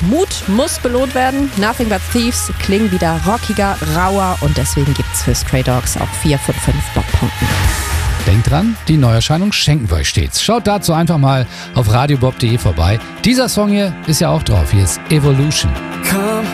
Mut muss belohnt werden. Nothing But Thieves klingen wieder rockiger, rauer und deswegen gibt's für Stray Dogs auch 4 von 5 Blockpunkten. Denkt dran, die Neuerscheinung schenken wir euch stets. Schaut dazu einfach mal auf radiobob.de vorbei. Dieser Song hier ist ja auch drauf. Hier ist Evolution.